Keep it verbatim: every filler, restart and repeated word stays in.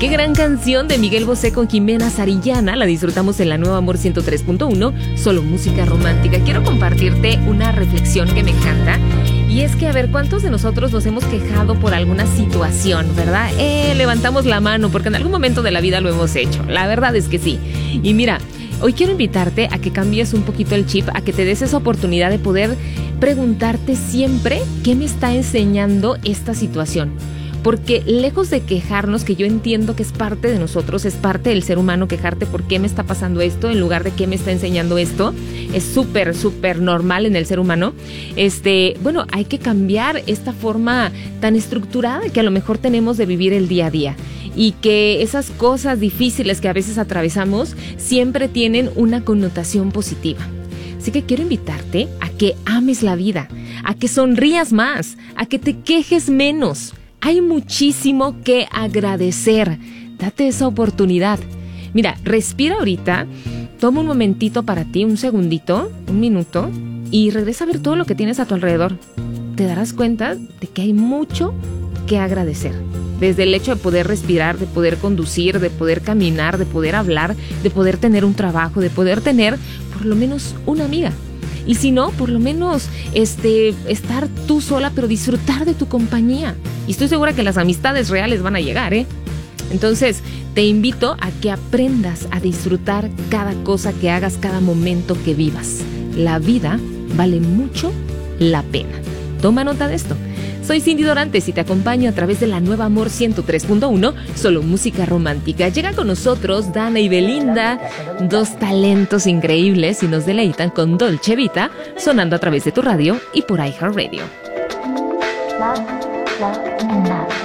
Qué gran canción de Miguel Bosé con Jimena Sarillana. La disfrutamos en la Nueva Amor ciento tres punto uno, solo música romántica. Quiero compartirte una reflexión que me encanta. Y es que, a ver, ¿cuántos de nosotros nos hemos quejado por alguna situación, verdad? Eh, levantamos la mano porque en algún momento de la vida lo hemos hecho. La verdad es que sí. Y mira, hoy quiero invitarte a que cambies un poquito el chip, a que te des esa oportunidad de poder preguntarte siempre qué me está enseñando esta situación. Porque lejos de quejarnos, que yo entiendo que es parte de nosotros, es parte del ser humano quejarte por qué me está pasando esto, en lugar de qué me está enseñando esto, es súper, súper normal en el ser humano. Este, bueno, hay que cambiar esta forma tan estructurada que a lo mejor tenemos de vivir el día a día. Y que esas cosas difíciles que a veces atravesamos siempre tienen una connotación positiva. Así que quiero invitarte a que ames la vida, a que sonrías más, a que te quejes menos. Hay muchísimo que agradecer. Date esa oportunidad. Mira, respira ahorita, toma un momentito para ti, un segundito, un minuto, y regresa a ver todo lo que tienes a tu alrededor. Te darás cuenta de que hay mucho que agradecer. Desde el hecho de poder respirar, de poder conducir, de poder caminar, de poder hablar, de poder tener un trabajo, de poder tener por lo menos una amiga. Y si no, por lo menos este, estar tú sola, pero disfrutar de tu compañía. Y estoy segura que las amistades reales van a llegar, ¿eh? Entonces, te invito a que aprendas a disfrutar cada cosa que hagas, cada momento que vivas. La vida vale mucho la pena. Toma nota de esto. Soy Cindy Dorantes y te acompaño a través de la Nueva Amor ciento tres punto uno, solo música romántica. Llega con nosotros Dana y Belinda, dos talentos increíbles y nos deleitan con Dolce Vita, sonando a través de tu radio y por iHeartRadio.